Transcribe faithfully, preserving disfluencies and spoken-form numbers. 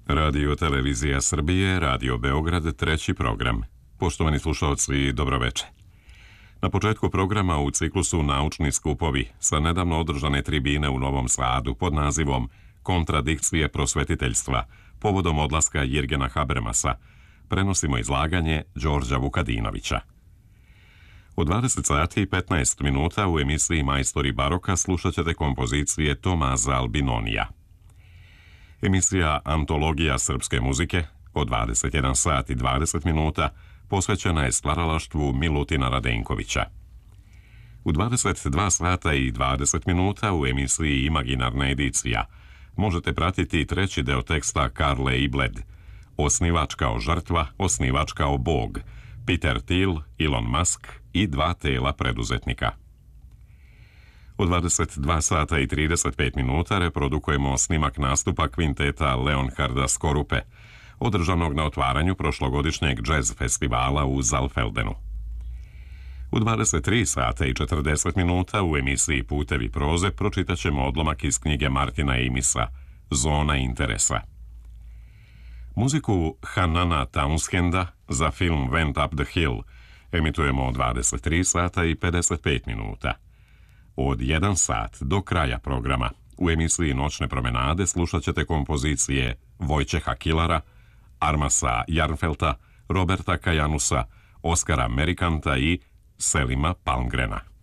Radio Televizija Srbije, Radio Beograd, treći program. Poštovani slušalci, dobroveče. Na početku programa u ciklusu Naučni skupovi sa nedavno održane tribine u Novom Sadu pod nazivom Kontradikcije prosvetiteljstva povodom odlaska Jirgena Habermasa prenosimo izlaganje Đorđa Vukadinovića. U dvadeset sati i petnaest minuta u emisiji Majstori baroka slušat ćete kompozicije Tomaza Albinonija. Emisija Antologija srpske muzike od dvadeset jedan sat i dvadeset minuta posvećena je stvaralaštvu Milutina Radenkovića. U dvadeset dva sata i dvadeset minuta u emisiji Imaginarna edicija možete pratiti treći deo teksta Karle Ibled, Osnivač kao žrtva, osnivač kao bog, Peter Thiel, Elon Musk i dva tela preduzetnika. U dvadeset dva sata i trideset pet minuta reprodukujemo snimak nastupa kvinteta Leonharda Skorupe, održanog na otvaranju prošlogodišnjeg džez festivala u Zalfeldenu. U dvadeset tri sata i četrdeset minuta u emisiji Putevi proze pročitat ćemo odlomak iz knjige Martina Amisa Zona interesa. Muziku Hanana Townshenda za film Went Up the Hill emitujemo od dvadeset tri sata i pedeset pet minuta. Od jedan sat do kraja programa u emisiji Noćne promenade slušat ćete kompozicije Vojčeha Kilara, Armasa Jarnfelta, Roberta Kajanusa, Oskara Merikanta i Selima Palmgrena.